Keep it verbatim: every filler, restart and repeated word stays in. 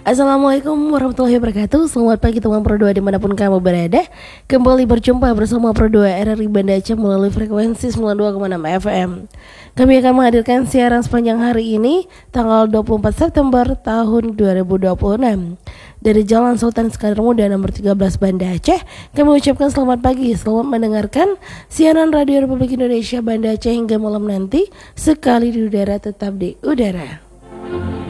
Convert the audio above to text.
Assalamualaikum warahmatullahi wabarakatuh. Selamat pagi teman Pro dua dimanapun kamu berada. Kembali berjumpa bersama Pro dua R R I Banda Aceh melalui frekuensi sembilan puluh dua koma enam F M. Kami akan menghadirkan siaran sepanjang hari ini tanggal dua puluh empat September tahun dua ribu dua puluh enam dari Jalan Sultan Iskandar Muda nomor tiga belas Banda Aceh. Kami ucapkan selamat pagi, selamat mendengarkan siaran Radio Republik Indonesia Banda Aceh hingga malam nanti. Sekali di udara tetap di udara.